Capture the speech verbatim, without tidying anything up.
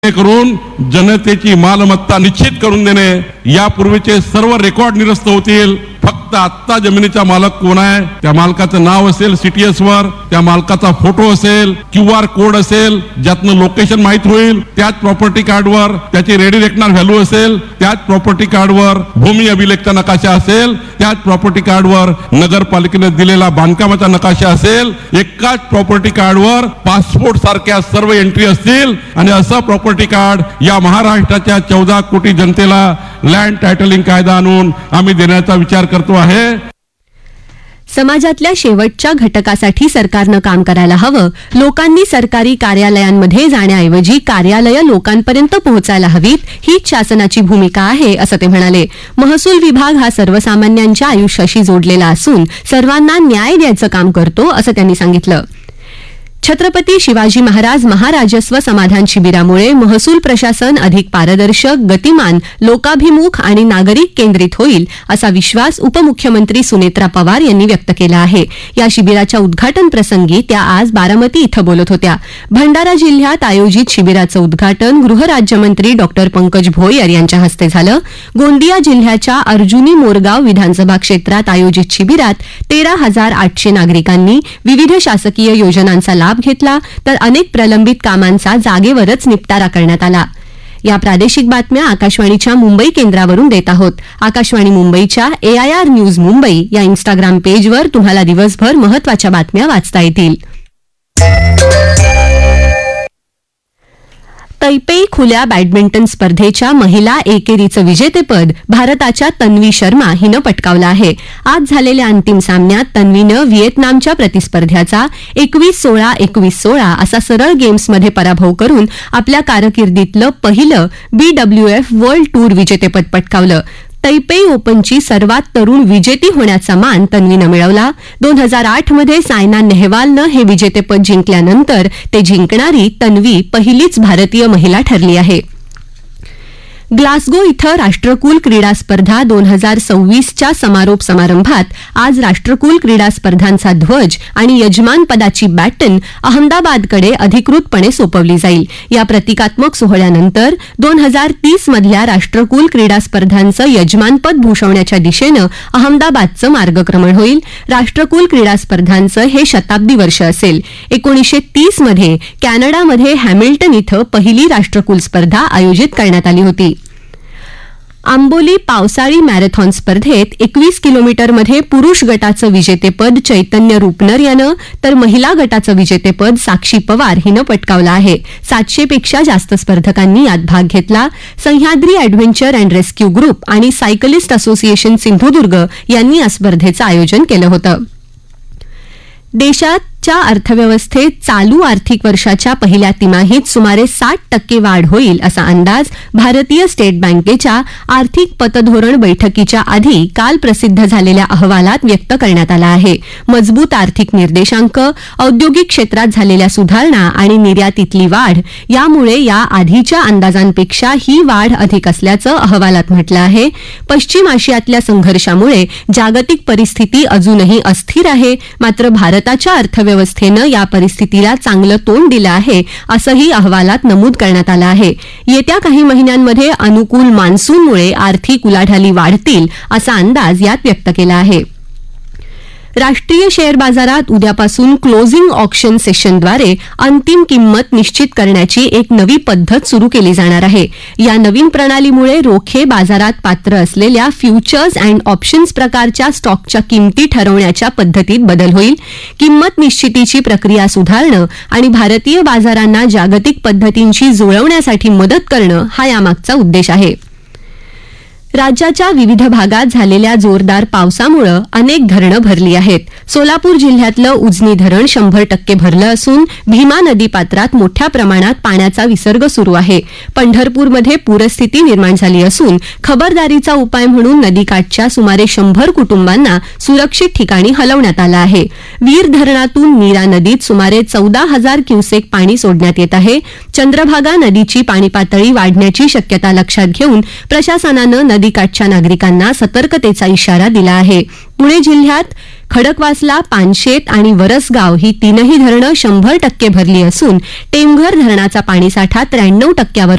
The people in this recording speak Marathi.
करून जनतेची मालमत्ता निश्चित करून देणे, यापूर्वीचे सर्व रेकॉर्ड निरस्त होतील. फक्त आत्ता जमिनीचा मालक कोण आहे, त्या मालकाचं नाव असेल सीटीएस वर, त्या मालकाचा फोटो असेल, क्यू आर कोड असेल, ज्यातनं लोकेशन माहित होईल. त्याच प्रॉपर्टी कार्डवर त्याची रेडी रेकनर व्हॅल्यू असेल, त्याच प्रॉपर्टी कार्डवर भूमी अभिलेखचा नकाशा असेल, त्याच प्रॉपर्टी कार्डवर नगरपालिकेने दिलेला बांधकामाचा नकाशा असेल, एकाच प्रॉपर्टी कार्डवर पासपोर्ट सारख्या सर्व एंट्री असतील. आणि असं प्रॉपर्टी कार्ड या महाराष्ट्राच्या चौदा कोटी जनतेला लँड टायटलिंग कायदा आणून आम्ही देण्याचा विचार करतो आहे. समाजातल्या शेवटच्या घटकासाठी सरकारनं काम करायला हवं. लोकांनी सरकारी कार्यालयांमध्ये जाण्याऐवजी कार्यालयं लोकांपर्यंत पोहोचायला हवीत, हीच शासनाची भूमिका आहे असं ते म्हणाले. महसूल विभाग हा सर्वसामान्यांच्या आयुष्याशी जोडलेला असून सर्वांना न्याय द्यायचं काम करतो असं त्यांनी सांगितलं. छत्रपती शिवाजी महाराज महाराजस्व समाधान शिबिरामुळे महसूल प्रशासन अधिक पारदर्शक, गतिमान, लोकाभिमुख आणि नागरिक केंद्रित होईल असा विश्वास उपमुख्यमंत्री सुनेत्रा पवार यांनी व्यक्त केला आहे. या शिबिराच्या उद्घाटन प्रसंगी त्या आज बारामती इथं बोलत होत्या. भंडारा जिल्ह्यात आयोजित शिबिराचं उद्घाटन गृहराज्यमंत्री डॉक्टर पंकज भोयर यांच्या हस्ते झालं. गोंदिया जिल्ह्याच्या अर्जुनी मोरगाव विधानसभा क्षेत्रात आयोजित शिबिरात तेरा हजार आठशे नागरिकांनी विविध शासकीय योजनांचा लाभ घेतला, तर अनेक प्रलंबित कामांचा जागेवरच निपटारा करण्यात आला. या प्रादेशिक बातम्या आकाशवाणीच्या मुंबई केंद्रावरून देत आहोत. आकाशवाणी मुंबईच्या एआयआर न्यूज मुंबई या इन्स्टाग्राम पेजवर तुम्हाला दिवसभर महत्त्वाच्या बातम्या वाचता येतील. तैपेई खुल्या बॅडमिंटन स्पर्धेच्या महिला एकेरीचं विजेतेपद भारताच्या तन्वी शर्मा हिनं पटकावलं आहे. आज झालेल्या अंतिम सामन्यात तन्वीनं व्हिएतनामच्या प्रतिस्पर्ध्याचा एकवीस सोळा एकवीस सोळा असा सरळ गेम्समध्ये पराभव करून आपल्या कारकिर्दीतलं पहिलं बीडब्ल्यूएफ वर्ल्ड टूर विजेतेपद पटकावलं. तैपेई ओपनची सर्वात तरुण विजेती होण्याचा मान तन्वीनं मिळवला. दोन हजार आठ मध्ये सायना नेहवालनं हे विजेतेपद जिंकल्यानंतर ते जिंकणारी तन्वी पहिलीच भारतीय महिला ठरली आहे. ग्लासगो इथं राष्ट्रकुल क्रीडा स्पर्धा दोन हजार सव्वीसच्या समारोप समारंभात आज राष्ट्रकुल क्रीडा स्पर्धांचा ध्वज आणि यजमानपदाची बॅटन अहमदाबादकडे अधिकृतपणे सोपवली जाईल. या प्रतिकात्मक सोहळ्यानंतर दोन हजार तीस मधल्या राष्ट्रकुल क्रीडा स्पर्धांचं यजमानपद भूषवण्याच्या दिशेनं अहमदाबादचं मार्गक्रमण होईल. राष्ट्रकुल क्रीडा स्पर्धांचं हे शताब्दी वर्ष असेल. एकोणीसशे तीस मध्ये कॅनडामध्ये हॅमिल्टन इथं पहिली राष्ट्रकुल स्पर्धा आयोजित करण्यात आली होती. आंबोली पावसाळी मॅरेथॉन स्पर्धेत एकवीस किलोमीटरमध्ये पुरुष गटाचं विजेतेपद चैतन्य रुपनर यानं, तर महिला गटाचं विजेतेपद साक्षी पवार हिनं पटकावलं आहे. सातशे पेक्षा जास्त स्पर्धकांनी यात भाग घेतला. Sahyadri adventure and rescue group आणि सायकलिस्ट असोसिएशन सिंधुदुर्ग यांनी या स्पर्धेचं आयोजन केलं होतं. देशाच्या अर्थव्यवस्थेत चालू आर्थिक वर्षाच्या पहिल्या तिमाहीत सुमारे साठ टक्के वाढ होईल असा अंदाज भारतीय स्टेट बँकेच्या आर्थिक पतधोरण बैठकीच्या आधी काल प्रसिद्ध झालेल्या अहवालात व्यक्त करण्यात आला आहे. मजबूत आर्थिक निर्देशांक, औद्योगिक क्षेत्रात झालेल्या सुधारणा आणि निर्यातीतली वाढ यामुळे या आधीच्या अंदाजांपेक्षा ही वाढ अधिक असल्याचं अहवालात म्हटलं आहे. पश्चिम आशियातल्या संघर्षामुळे जागतिक परिस्थिती अजूनही अस्थिर आहे, मात्र भारताच्या अर्थव्यवस्थेनं या परिस्थितीला चांगलं तोंड दिलं आहे असंही अहवालात नमूद करण्यात आलं आहे. येत्या काही महिन्यांमध्ये अनुकूल मान्सूनमुळे आर्थिक उलाढाली वाढतील असा अंदाज यात व्यक्त केला आहे. राष्ट्रीय शेअर बाजारात उद्यापासून क्लोजिंग ऑक्शन सेशनद्वारे अंतिम किंमत निश्चित करण्याची एक नवी पद्धत सुरू केली जाणार आहे. या नवीन प्रणालीमुळे रोखे बाजारात पात्र असलेल्या फ्युचर्स अँड ऑप्शन्स प्रकारच्या स्टॉकच्या किंमती ठरवण्याच्या पद्धतीत बदल होईल. किंमत निश्चितीची प्रक्रिया सुधारणं आणि भारतीय बाजारांना जागतिक पद्धतींशी जुळवण्यासाठी मदत करणं हा यामागचा उद्देश आहे. राज्याच्या विविध भागात झालेल्या जोरदार पावसामुळे अनेक धरणं भरली आहेत. सोलापूर जिल्ह्यातलं उजनी धरण शंभर टक्के भरलं असून भीमा नदीपात्रात मोठ्या प्रमाणात पाण्याचा विसर्ग सुरू आहे. पंढरपूरमध्ये पूरस्थिती निर्माण झाली असून खबरदारीचा उपाय म्हणून नदीकाठच्या सुमारे शंभर कुटुंबांना सुरक्षित ठिकाणी हलवण्यात आलं आहे. वीर धरणातून नीरा नदीत सुमारे चौदा हजार क्युसेक पाणी सोडण्यात येत आहे. चंद्रभागा नदीची पाणी पातळी वाढण्याची शक्यता लक्षात घेऊन प्रशासनानं नदीकाठच्या नागरिकांना सतर्कतेचा इशारा दिला आहे. पुणे जिल्ह्यात खडकवासला, पानशेत आणि वरसगाव ही तीनही धरणं शंभर टक्के भरली असून टेमघर धरणाचा पाणीसाठा त्र्याण्णव टक्क्यावर